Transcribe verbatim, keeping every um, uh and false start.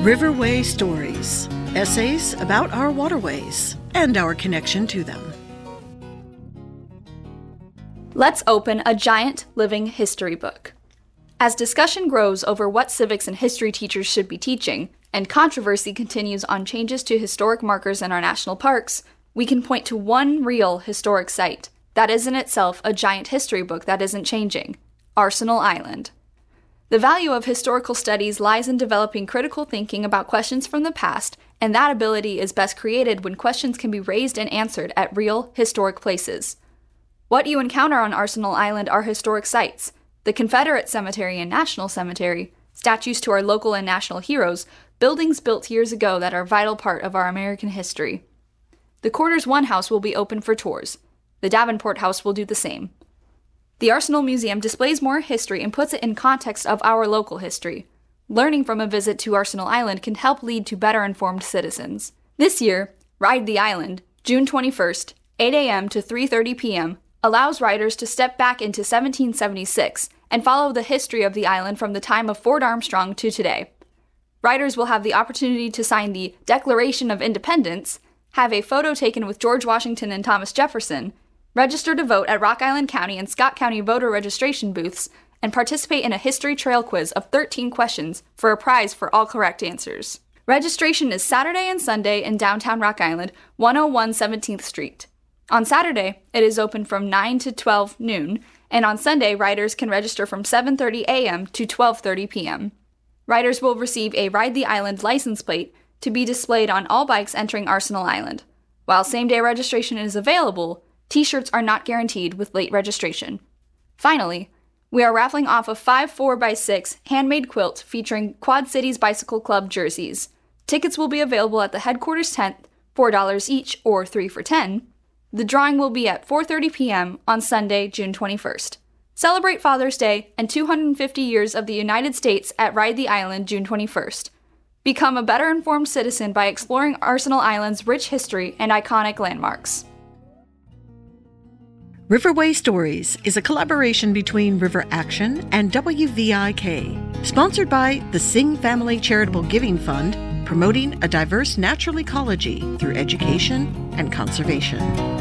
Riverway Stories, essays about our waterways and our connection to them. Let's open a giant living history book. As discussion grows over what civics and history teachers should be teaching, and controversy continues on changes to historic markers in our national parks, we can point to one real historic site that is in itself a giant history book that isn't changing: Arsenal Island. The value of historical studies lies in developing critical thinking about questions from the past, and that ability is best created when questions can be raised and answered at real, historic places. What you encounter on Arsenal Island are historic sites: the Confederate Cemetery and National Cemetery, statues to our local and national heroes, buildings built years ago that are a vital part of our American history. The Quarters One House will be open for tours. The Davenport House will do the same. The Arsenal Museum displays more history and puts it in context of our local history. Learning from a visit to Arsenal Island can help lead to better informed citizens. This year, Ride the Island, June twenty-first, eight a.m. to three thirty p.m., allows riders to step back into seventeen seventy-six and follow the history of the island from the time of Fort Armstrong to today. Riders will have the opportunity to sign the Declaration of Independence, have a photo taken with George Washington and Thomas Jefferson, register to vote at Rock Island County and Scott County voter registration booths, and participate in a history trail quiz of thirteen questions for a prize for all correct answers. Registration is Saturday and Sunday in downtown Rock Island, one oh one seventeenth Street. On Saturday, it is open from nine to twelve noon, and on Sunday, riders can register from seven thirty a.m. to twelve thirty p.m. Riders will receive a Ride the Island license plate to be displayed on all bikes entering Arsenal Island. While same-day registration is available, T-shirts are not guaranteed with late registration. Finally, we are raffling off a five four by six handmade quilt featuring Quad Cities Bicycle Club jerseys. Tickets will be available at the headquarters tent, four dollars each or three for ten dollars. The drawing will be at four thirty p.m. on Sunday, June twenty-first. Celebrate Father's Day and two hundred fifty years of the United States at Ride the Island, June twenty-first. Become a better informed citizen by exploring Arsenal Island's rich history and iconic landmarks. Riverway Stories is a collaboration between River Action and W V I K, sponsored by the Singh Family Charitable Giving Fund, promoting a diverse natural ecology through education and conservation.